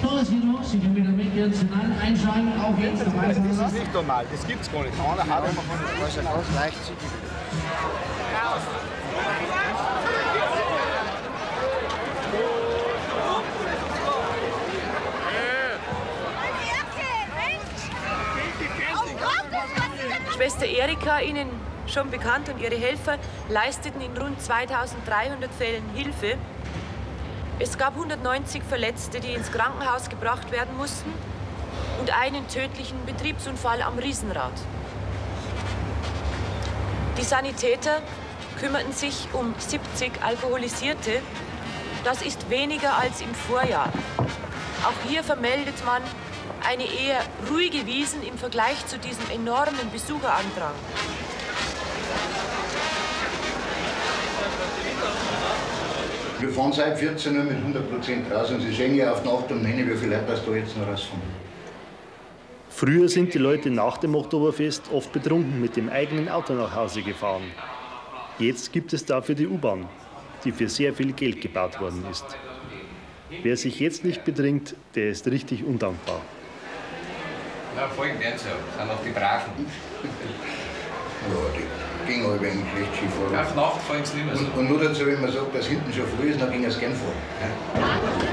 Torresino, Sie können wieder mitgehen, einschalten, auch jetzt dabei sein. Das ist nicht normal, das gibt's gar nicht. Einer hat einfach von der Straße raus, leicht zu Schwester Erika, Ihnen schon bekannt, und ihre Helfer leisteten in rund 2300 Fällen Hilfe. Es gab 190 Verletzte, die ins Krankenhaus gebracht werden mussten, und einen tödlichen Betriebsunfall am Riesenrad. Die Sanitäter kümmerten sich um 70 Alkoholisierte. Das ist weniger als im Vorjahr. Auch hier vermeldet man eine eher ruhige Wiesn im Vergleich zu diesem enormen Besucherandrang. Wir fahren seit 14 Uhr mit 100% raus und Sie sehen ja auf Nacht um 9 wie viele Leute das da jetzt noch rausfahren. Früher sind die Leute nach dem Oktoberfest oft betrunken mit dem eigenen Auto nach Hause gefahren. Jetzt gibt es dafür die U-Bahn, die für sehr viel Geld gebaut worden ist. Wer sich jetzt nicht betrinkt, der ist richtig undankbar. Na, folgen werden sie ja. Sind auch die Braven. Ja, die gehen halt eigentlich recht Skifahren. Auf Nacht fallen sie nicht mehr so. Und nur dazu, wenn man sagt, dass hinten schon früh ist, dann gehen sie gern fahren. Ja.